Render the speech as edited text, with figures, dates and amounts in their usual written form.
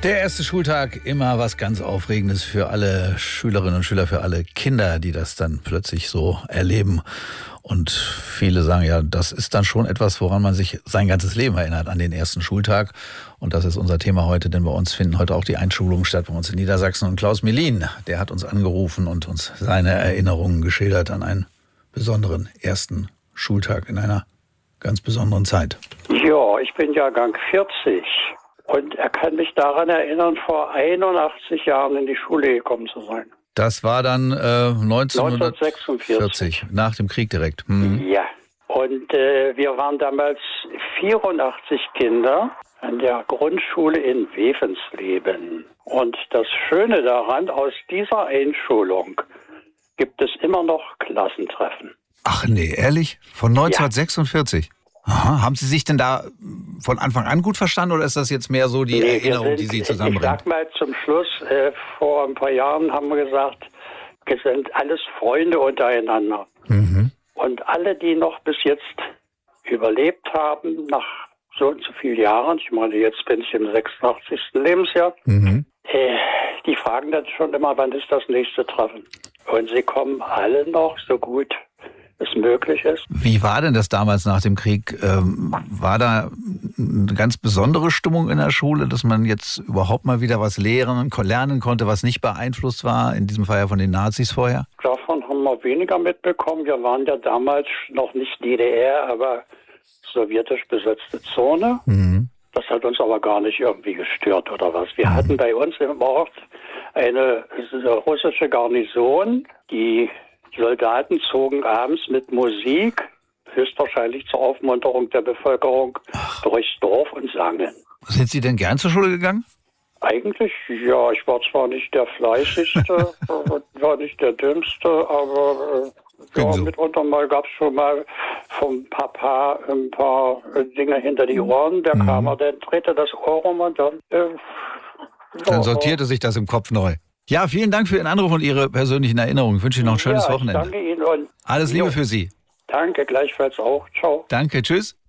Der erste Schultag, immer was ganz Aufregendes für alle Schülerinnen und Schüler, für alle Kinder, die das dann plötzlich so erleben. Und viele sagen ja, das ist dann schon etwas, woran man sich sein ganzes Leben erinnert, an den ersten Schultag. Und das ist unser Thema heute, denn bei uns finden heute auch die Einschulungen statt, bei uns in Niedersachsen. Und Klaus Melin, der hat uns angerufen und uns seine Erinnerungen geschildert an einen besonderen ersten Schultag in einer ganz besonderen Zeit. Ja, ich bin Jahrgang 40 und er kann mich daran erinnern, vor 81 Jahren in die Schule gekommen zu sein. Das war dann 1946. Nach dem Krieg direkt. Ja, und wir waren damals 84 Kinder an der Grundschule in Wevensleben. Und das Schöne daran, aus dieser Einschulung gibt es immer noch Klassentreffen. Ach nee, ehrlich? Von 1946? Ja. Aha. Haben Sie sich denn da von Anfang an gut verstanden oder ist das jetzt mehr so die Erinnerung, die Sie zusammenbringen? Ich sag mal zum Schluss, vor ein paar Jahren haben wir gesagt, wir sind alles Freunde untereinander. Mhm. Und alle, die noch bis jetzt überlebt haben, nach so und so vielen Jahren, ich meine, jetzt bin ich im 86. Lebensjahr, die fragen dann schon immer, wann ist das nächste Treffen? Und sie kommen alle noch so gut es möglich ist. Wie war denn das damals nach dem Krieg? War da eine ganz besondere Stimmung in der Schule, dass man jetzt überhaupt mal wieder was lernen konnte, was nicht beeinflusst war, in diesem Fall ja von den Nazis vorher? Davon haben wir weniger mitbekommen. Wir waren ja damals noch nicht DDR, aber sowjetisch besetzte Zone. Mhm. Das hat uns aber gar nicht irgendwie gestört oder was. Wir hatten bei uns im Ort eine russische Garnison, die Soldaten zogen abends mit Musik, höchstwahrscheinlich zur Aufmunterung der Bevölkerung, durchs Dorf und sangen. Sind Sie denn gern zur Schule gegangen? Eigentlich, ja. Ich war zwar nicht der Fleißigste, war nicht der Dümmste, aber mitunter mal gab es schon mal vom Papa ein paar Dinge hinter die Ohren. Der kam, dann drehte das Ohr um und dann... dann sortierte sich das im Kopf neu. Ja, vielen Dank für Ihren Anruf und Ihre persönlichen Erinnerungen. Ich wünsche Ihnen noch ein schönes Wochenende. Danke Ihnen und alles Liebe für Sie. Danke, gleichfalls auch. Ciao. Danke, tschüss.